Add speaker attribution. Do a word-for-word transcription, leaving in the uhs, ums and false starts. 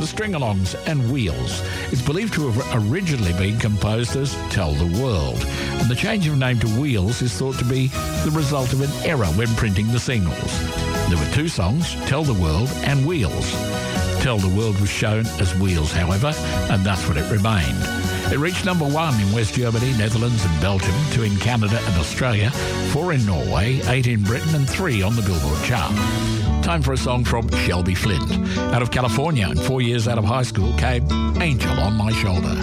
Speaker 1: the String-Alongs and Wheels. It's believed to have originally been composed as Tell the World, and the change of name to Wheels is thought to be the result of an error when printing the singles. There were two songs, Tell the World and Wheels. Tell the World was shown as Wheels, however, and that's what it remained. It reached number one in West Germany, Netherlands and Belgium, two in Canada and Australia, four in Norway, eight in Britain and three on the Billboard chart. Time for a song from Shelby Flint. Out of California and four years out of high school came Angel on My Shoulder.